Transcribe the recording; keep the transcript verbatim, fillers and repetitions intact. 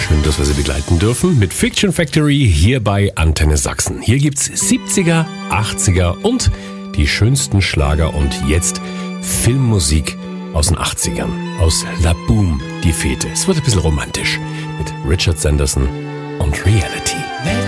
Schön, dass wir Sie begleiten dürfen mit Fiction Factory hier bei Antenne Sachsen. Hier gibt's siebziger, achtziger und die schönsten Schlager und jetzt Filmmusik aus den achtzigern. Aus La Boom, die Fete. Es wird ein bisschen romantisch mit Richard Sanderson und Reality.